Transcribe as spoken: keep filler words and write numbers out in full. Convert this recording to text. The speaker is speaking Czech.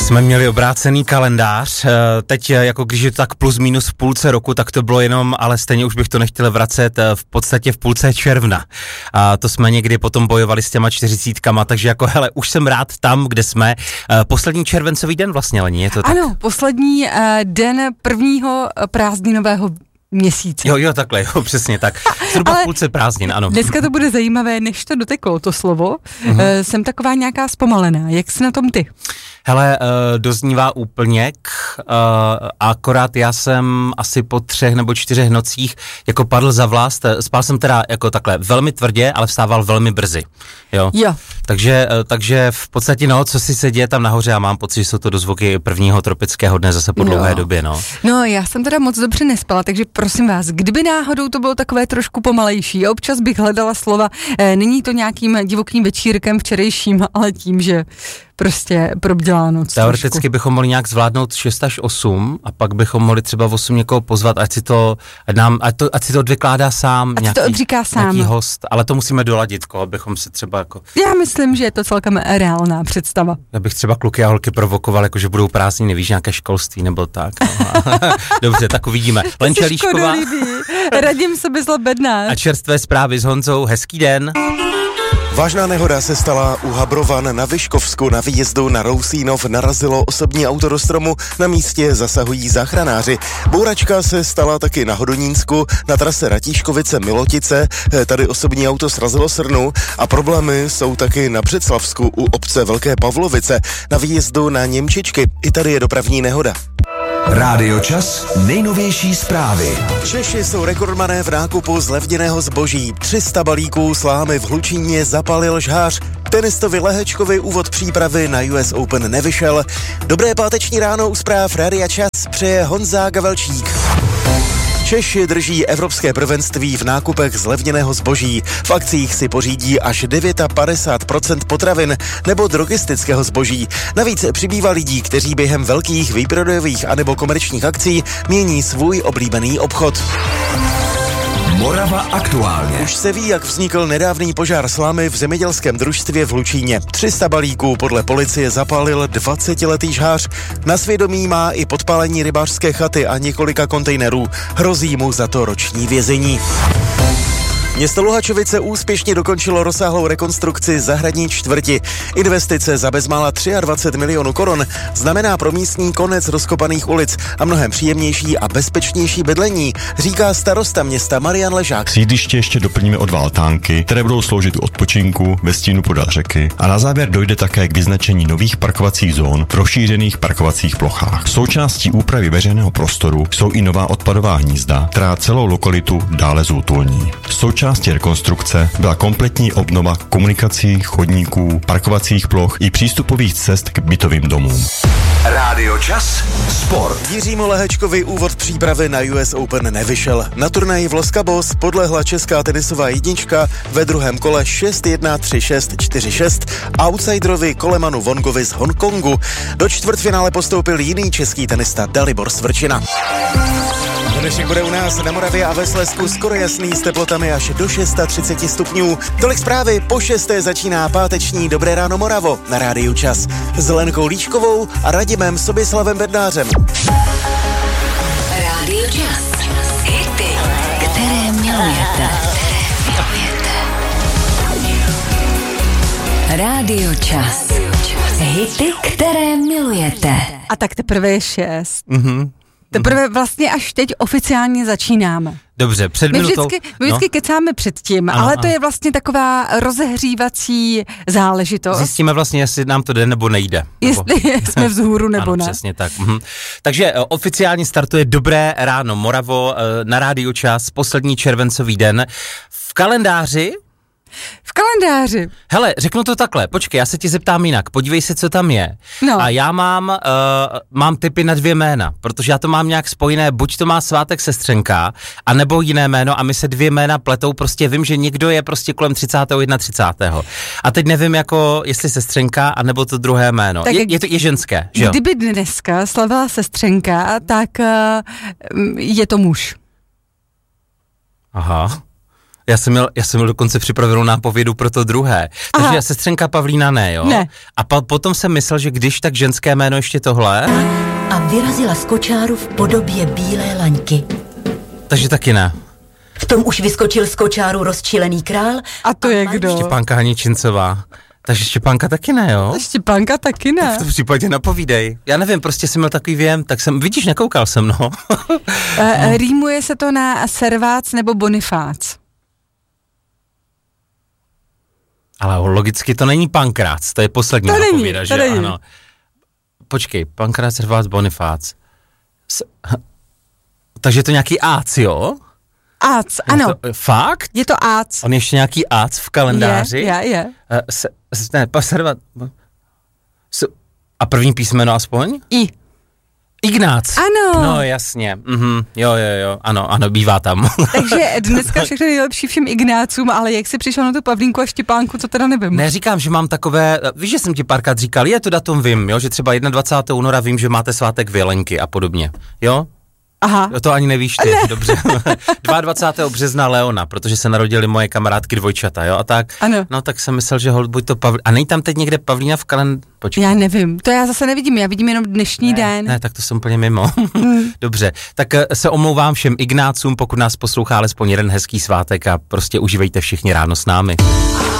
Jsme měli obrácený kalendář, teď jako když je to tak plus minus v půlce roku, tak to bylo jenom, ale stejně už bych to nechtěl vracet, v podstatě v půlce června. A to jsme někdy potom bojovali s těma čtyřicítkama, takže jako hele, už jsem rád tam, kde jsme. Poslední červencový den vlastně, Lení, je to tak? Ano, poslední uh, den prvního prázdninového měsíce. Jo, jo, takhle, jo, přesně tak. Zhruba v půlce prázdnin, ano. Dneska to bude zajímavé, než to doteklo, to slovo. Uh-huh. Uh, jsem taková nějaká zpomalená. Jak jsi na tom ty? Hele, uh, doznívá úplněk, uh, akorát já jsem asi po třech nebo čtyřech nocích jako padl za vlast, spal jsem teda jako takhle velmi tvrdě, ale vstával velmi brzy, jo. Jo. Takže, uh, takže v podstatě no, co si se děje tam nahoře a mám pocit, že jsou to dozvuky prvního tropického dne zase po dlouhé no. době, no. No, já jsem teda moc dobře nespala, takže prosím vás, kdyby náhodou to bylo takové trošku pomalejší, občas bych hledala slova, eh, není to nějakým divokým večírkem včerejším, ale tím, že prostě probdělá noc. Teoreticky trošku. bychom mohli nějak zvládnout šest až osm a pak bychom mohli třeba v osm někoho pozvat, ať si to, ať nám, ať to, ať si to odvykládá sám, ať nějaký, to odříká sám. nějaký host, ale to musíme doladit, ko, abychom se třeba jako... Já myslím, že je to celkem reálná představa. Já bych třeba kluky a holky provokoval, jako že budou prázdniny, víš, nějaké školství nebo tak. No. Dobře, tak uvidíme. Lenča Líšková. Radím se bez bednář. A čerstvé zprávy s Honzou. Hezký den. Vážná nehoda se stala u Habrovan na Vyškovsku. Na výjezdu na Rousínov narazilo osobní auto do stromu, na místě zasahují záchranáři. Bouračka se stala taky na Hodonínsku, na trase Ratíškovice-Milotice, tady osobní auto srazilo srnu a problémy jsou taky na Břeclavsku u obce Velké Pavlovice, na výjezdu na Němčičky. I tady je dopravní nehoda. Rádio Čas, nejnovější zprávy. Češi jsou rekordmané v nákupu zlevněného zboží. tři sta balíků slámy v Hlučíně zapálil žhář. Tenistovi Lehečkovi úvod přípravy na U S Open nevyšel. Dobré páteční ráno u zpráv Rádia Čas přeje Honza Gavelčík. Češi drží evropské prvenství v nákupech zlevněného zboží. V akcích si pořídí až padesát devět procent potravin nebo drogistického zboží. Navíc přibývá lidí, kteří během velkých výprodejových anebo komerčních akcí mění svůj oblíbený obchod. Morava aktuálně. Už se ví, jak vznikl nedávný požár slámy v zemědělském družstvě v Hlučíně. tři sta balíků podle policie zapálil dvacetiletý žhář. Na svědomí má i podpálení rybářské chaty a několika kontejnerů. Hrozí mu za to roční vězení. Město Luhačovice úspěšně dokončilo rozsáhlou rekonstrukci zahradní čtvrti. Investice za bezmála dvacet tři milionů korun znamená pro místní konec rozkopaných ulic a mnohem příjemnější a bezpečnější bydlení, říká starosta města Marian Ležák. Sídliště ještě doplníme o dva altánky, které budou sloužit k odpočinku ve stínu podél řeky a na závěr dojde také k vyznačení nových parkovacích zón v rozšířených parkovacích plochách. Součástí úpravy veřejného prostoru jsou i nová odpadová hnízda, která celou lokalitu dále zútulní. Součástí rekonstrukce byla kompletní obnova komunikací, chodníků, parkovacích ploch i přístupových cest k bytovým domům. Rádio Čas, sport. Jiřímu Lehečkovi úvod přípravy na U S Open nevyšel. Na turnaji v Los Cabos podlehla česká tenisová jednička ve druhém kole šest jedna, tři šest, čtyři šest outsiderovi Kolemanu Vongovi z Hongkongu. Do čtvrtfinále postoupil jiný český tenista Dalibor Svrčina. Dnešek bude u nás na Moravě a ve Slezsku skoro jasný s teplotami až do třicet šest stupňů. Tolik zprávy, po šesté začíná páteční Dobré ráno Moravo na Rádiu Čas s Lenkou Líčkovou a Radimem Soběslavem Bednářem. Rádio Čas. Hity, které milujete. Rádio Čas. Hity, které milujete. A tak teprve je šest. Mhm. Teprve vlastně až teď oficiálně začínáme. Dobře, před my minutou... vždycky, my vždycky no. kecáme předtím, ano, ale to ano. je vlastně taková rozehřívací záležitost. Zjistíme vlastně, jestli nám to jde nebo nejde. Jestli nebo... jsme vzhůru nebo ano, ne. Přesně tak. Mhm. Takže uh, oficiálně startuje Dobré ráno Moravo uh, na Rádiu Čas, poslední červencový den. V kalendáři V kalendáři. Hele, řeknu to takhle, počkej, já se ti zeptám jinak, podívej se, co tam je. No. A já mám, uh, mám tipy na dvě jména, protože já to mám nějak spojené, buď to má svátek sestřenka, anebo jiné jméno a my se dvě jména pletou, prostě vím, že někdo je prostě kolem třicátého třicátého prvního A teď nevím, jako, jestli sestřenka, anebo to druhé jméno. Tak je, je to je ženské, že jo? Kdyby dneska slavila sestřenka, tak uh, je to muž. Aha. Já jsem měl, já jsem měl dokonce připravenou nápovědu pro to druhé. Takže Aha. sestřenka Pavlína ne, jo? Ne. A pa, potom jsem myslel, že když, tak ženské jméno ještě tohle. A vyrazila z kočáru v podobě bílé laňky. Takže taky ne. V tom už vyskočil z kočáru rozčilený král. A to je kdo? Štěpánka Haničincová. Takže Štěpánka taky ne, jo? Štěpánka taky ne. V tom případě napovídej. Já nevím, prostě jsem měl takový věm, tak jsem, vidíš, nekoukal jsem, no. E, rýmuje se to na servác nebo bonifác. Ale logicky to není Pankrác, to je poslední To není, napověda, to že není. ano. Počkej, Pankrác, servác, bonifác. S... Takže je to nějaký ác, jo? Ác, ano. To, fakt? Je to ác. On ještě nějaký ác v kalendáři? Je, je, je. Uh, se, s, ne, servác. S, a první písmeno aspoň? I. Ignác. Ano. No jasně, mhm, jo, jo, jo, ano, ano, bývá tam. Takže dneska všechno nejlepší všem Ignácům, ale jak jsi přišel na tu Pavlínku a Štěpánku, to teda nevím. Ne, říkám, že mám takové, víš, že jsem ti párkrát říkal, je to datum vím, jo, že třeba dvacátého prvního února vím, že máte svátek Vělenky a podobně, jo? Aha. To ani nevíš ty, ne. Dobře. dvacátého druhého března Leona, protože se narodily moje kamarádky dvojčata, jo, a tak. Ano. No tak jsem myslel, že hold, buď to Pavlína, a není tam teď někde Pavlína v kalendáři? Počkej. Já nevím, to já zase nevidím, já vidím jenom dnešní ne, den. Ne, tak to jsem úplně mimo. Dobře, tak se omlouvám všem Ignácům, pokud nás poslouchá alespoň jeden hezký svátek a prostě užívejte všichni ráno s námi.